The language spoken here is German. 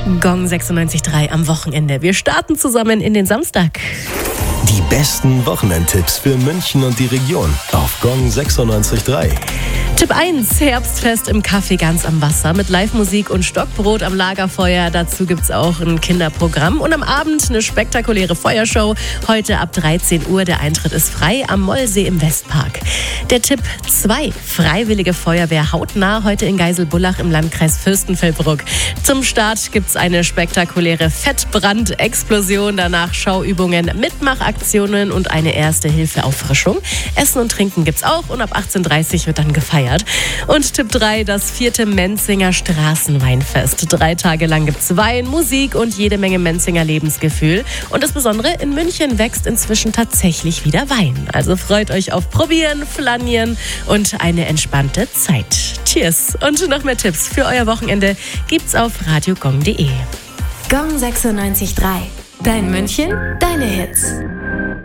Gong 96.3 am Wochenende. Wir starten zusammen in den Samstag. Die besten Wochenendtipps für München und die Region auf Gong 96.3. Tipp 1, Herbstfest im Café ganz am Wasser mit Live-Musik und Stockbrot am Lagerfeuer. Dazu gibt's auch ein Kinderprogramm und am Abend eine spektakuläre Feuershow. Heute ab 13 Uhr, der Eintritt ist frei am Mollsee im Westpark. Der Tipp 2, Freiwillige Feuerwehr hautnah heute in Geiselbullach im Landkreis Fürstenfeldbruck. Zum Start gibt's eine spektakuläre Fettbrandexplosion, danach Schauübungen, Mitmachaktionen und eine Erste-Hilfe-Auffrischung. Essen und Trinken gibt's auch und ab 18:30 Uhr wird dann gefeiert. Und Tipp 3, das 4. Menzinger Straßenweinfest. 3 Tage lang gibt's Wein, Musik und jede Menge Menzinger Lebensgefühl. Und das Besondere, in München wächst inzwischen tatsächlich wieder Wein. Also freut euch auf Probieren, Flanieren und eine entspannte Zeit. Cheers! Und noch mehr Tipps für euer Wochenende gibt's auf radiogong.de. Gong 96.3. Dein München, deine Hits.